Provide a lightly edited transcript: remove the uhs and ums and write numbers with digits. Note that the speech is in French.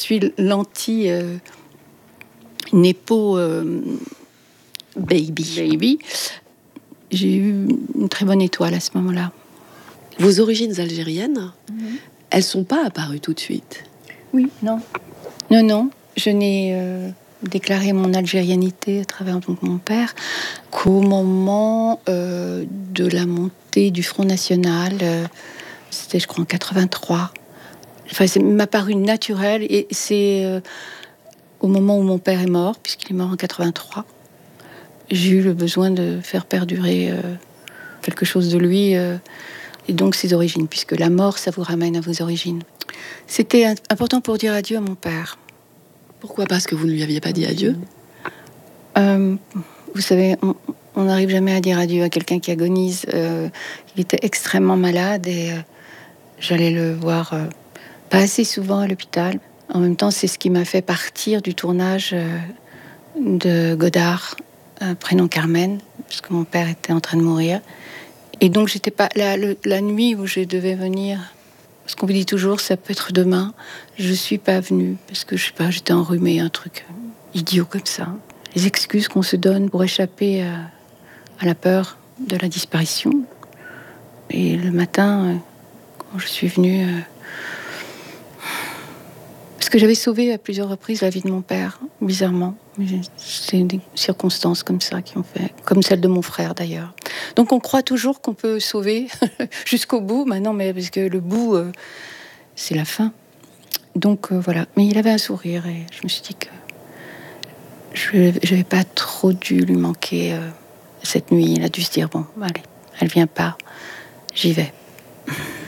suis l'anti Nepo baby. J'ai eu une très bonne étoile à ce moment-là. Vos origines algériennes, elles sont pas apparues tout de suite. Oui, non. Non. Je n'ai déclaré mon algérianité à travers donc, mon père qu'au moment de la montée du Front National. C'était, je crois, en 83. Enfin, ça m'a paru naturel. Et c'est au moment où mon père est mort, puisqu'il est mort en 83. J'ai eu le besoin de faire perdurer quelque chose de lui. Et donc ses origines, puisque la mort, ça vous ramène à vos origines. C'était important pour dire adieu à mon père. Pourquoi? Parce que vous ne lui aviez pas dit adieu? Vous savez, on n'arrive jamais à dire adieu à quelqu'un qui agonise. Il était extrêmement malade et j'allais le voir pas assez souvent à l'hôpital. En même temps, c'est ce qui m'a fait partir du tournage de Godard, prénom Carmen, parce que mon père était en train de mourir. Et donc, j'étais pas la nuit où je devais venir. Parce qu'on me dit toujours, ça peut être demain. Je suis pas venue parce que je sais pas, j'étais enrhumée, un truc idiot comme ça. Les excuses qu'on se donne pour échapper à la peur de la disparition. Et le matin, quand je suis venue, parce que j'avais sauvé à plusieurs reprises la vie de mon père, bizarrement. C'est des circonstances comme ça qui ont fait, comme celle de mon frère d'ailleurs. Donc on croit toujours qu'on peut sauver jusqu'au bout. Maintenant, mais parce que le bout, c'est la fin. Donc voilà. Mais il avait un sourire et je me suis dit que je n'avais pas trop dû lui manquer cette nuit. Il a dû se dire bon, allez, elle vient pas, j'y vais.